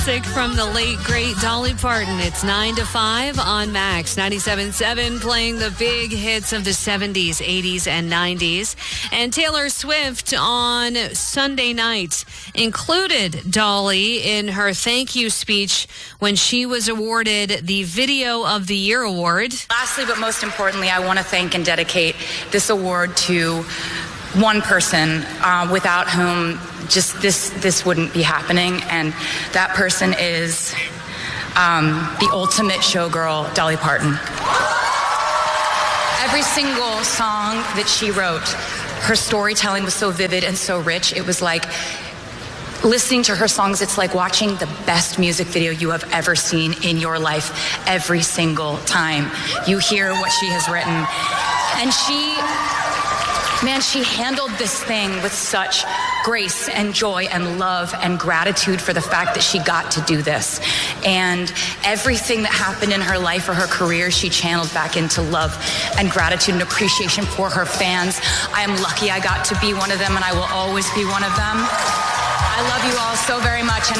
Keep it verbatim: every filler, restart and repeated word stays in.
Music from the late, great Dolly Parton. It's nine to five on Max ninety-seven point seven, playing the big hits of the seventies, eighties, and nineties. And Taylor Swift on Sunday night included Dolly in her thank you speech when she was awarded the Video of the Year award. Lastly, but most importantly, I want to thank and dedicate this award to one person uh, without whom just this this wouldn't be happening, and that person is um, the ultimate showgirl, Dolly Parton. Every single song that she wrote, her storytelling was so vivid and so rich. It was like listening to her songs, it's like watching the best music video you have ever seen in your life every single time you hear what she has written. And she... Man, she handled this thing with such grace and joy and love and gratitude for the fact that she got to do this. And everything that happened in her life or her career, she channeled back into love and gratitude and appreciation for her fans. I am lucky I got to be one of them, and I will always be one of them. I love you all so very much. And